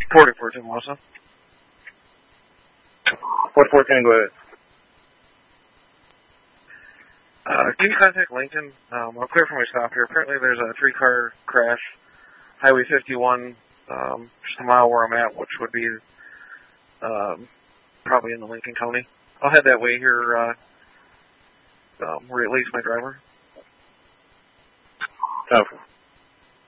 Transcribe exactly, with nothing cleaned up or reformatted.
forty-four, Tim Wilson. forty-four, can I go ahead? Uh, can you contact Lincoln? Um, I'll clear for my stop here. Apparently there's a three-car crash, Highway fifty-one, um, just a mile where I'm at, which would be um, probably in the Lincoln County. I'll head that way here, uh, um, release my driver. Okay.